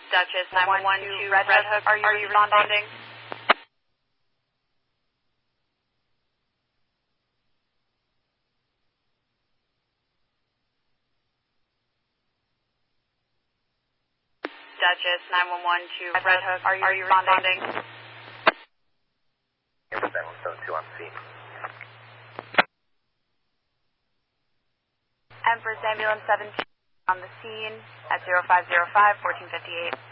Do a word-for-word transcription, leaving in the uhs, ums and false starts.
Duchess nine one one to Red Hook, are you, are you responding? Duchess nine one one to Red Hook, are you, are you responding? Ambulance nine one seven two on scene. Empress Ambulance seventeen on the scene at zero five zero five, fourteen fifty-eight.